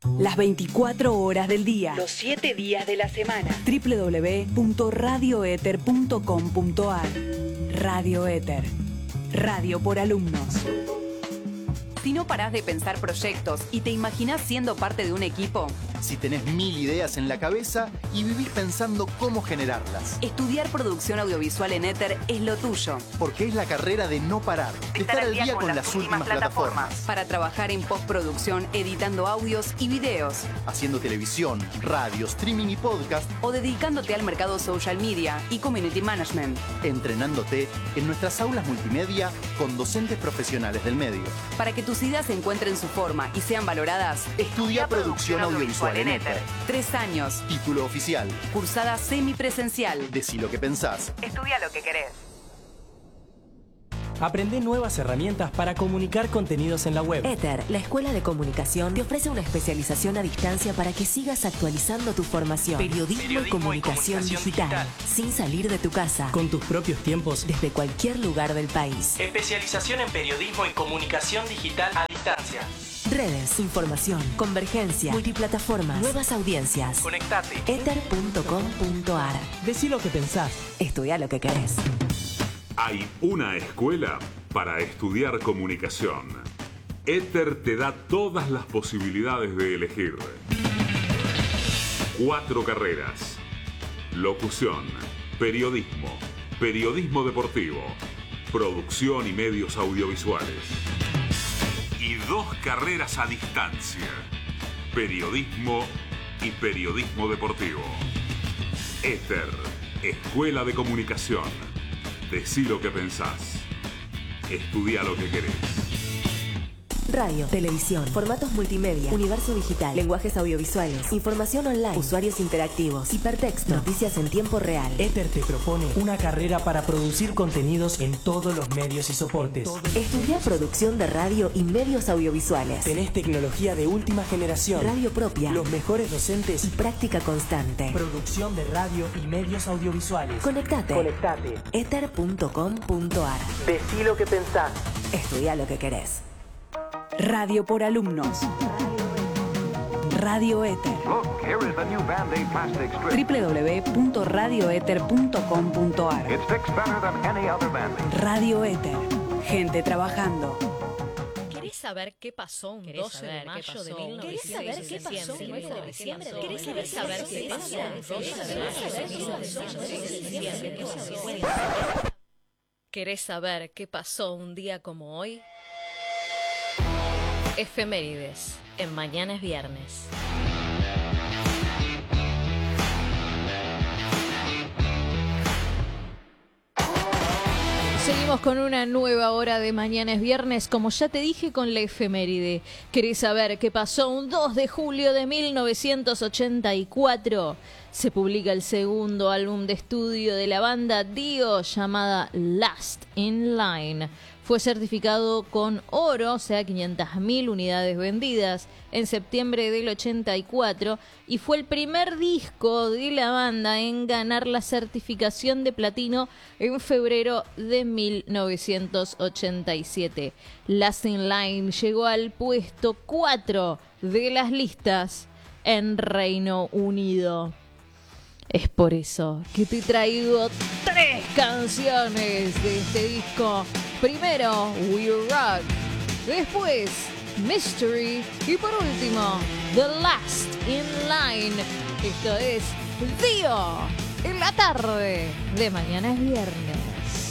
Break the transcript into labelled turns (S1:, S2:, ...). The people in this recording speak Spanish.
S1: Las 24 horas del día.
S2: Los 7 días de la semana.
S1: www.radioether.com.ar. Radio Ether. Radio por alumnos.
S2: Si no parás de pensar proyectos y te imaginás siendo parte de un equipo,
S3: si tenés 1000 ideas en la cabeza y vivís pensando cómo generarlas,
S2: estudiar producción audiovisual en Ether es lo tuyo.
S3: porque es la carrera de no parar, de estar al día con las últimas plataformas,
S2: Para trabajar en postproducción, editando audios y videos,
S3: haciendo televisión, radio, streaming y podcast,
S2: o dedicándote al mercado social media y community management.
S3: entrenándote en nuestras aulas multimedia con docentes profesionales del medio.
S2: Para que tus ideas encuentren su forma y sean valoradas,
S3: Estudia producción audiovisual en Ether.
S2: 3 años.
S3: Título oficial.
S2: Cursada semipresencial.
S3: Decí lo que pensás.
S2: Estudia lo que querés.
S4: Aprende nuevas herramientas para comunicar contenidos en la web.
S5: Ether, la escuela de comunicación, te ofrece una especialización a distancia para que sigas actualizando tu formación. Periodismo y comunicación digital, sin salir de tu casa,
S4: Con tus propios tiempos.
S5: desde cualquier lugar del país.
S4: Especialización en periodismo y comunicación digital a distancia.
S5: Redes, información, convergencia, multiplataformas, nuevas audiencias.
S4: Conectate.
S5: Ether.com.ar.
S4: Decí lo que pensás.
S5: Estudia lo que querés.
S6: Hay una escuela para estudiar comunicación. Ether te da todas las posibilidades de elegir. 4 carreras: locución, periodismo, periodismo deportivo, producción y medios audiovisuales. Y 2 carreras a distancia: periodismo y periodismo deportivo. Ether, escuela de comunicación. Decí lo que pensás. Estudia lo que querés.
S5: Radio, televisión, formatos multimedia, universo digital, lenguajes audiovisuales, información online, usuarios interactivos, hipertexto, noticias en tiempo real.
S4: Ether te propone una carrera para producir contenidos en todos los medios y soportes.
S5: Estudia producción de radio y medios audiovisuales.
S4: Tenés tecnología de última generación.
S5: Radio propia.
S4: Los mejores docentes.
S5: Y práctica constante.
S4: Producción de radio y medios audiovisuales.
S5: Conectate. Ether.com.ar.
S4: Decí lo que pensás.
S5: Estudia lo que querés.
S1: Radio por alumnos. Radio Ether. www.radioether.com.ar. Radio Ether. Gente trabajando.
S7: ¿Querés saber qué pasó un 12 de mayo de 1967? ¿Querés saber qué pasó un 12 de mayo de 1967? ¿Querés saber qué pasó un día como hoy? Efemérides, en Mañana es Viernes. Seguimos con una nueva hora de Mañana es Viernes, como ya te dije, con la efeméride. ¿Querés saber qué pasó un 2 de julio de 1984? Se publica el segundo álbum de estudio de la banda Dio, llamada Last in Line. Fue certificado con oro, o sea, 500.000 unidades vendidas, en septiembre del 84, y fue el primer disco de la banda en ganar la certificación de platino en febrero de 1987. Last in Line llegó al puesto 4 de las listas en Reino Unido. Es por eso que te traigo 3 canciones de este disco. Primero, We Rock. Después, Mystery. Y por último, The Last in Line. Esto es Dio en la tarde de Mañana es Viernes.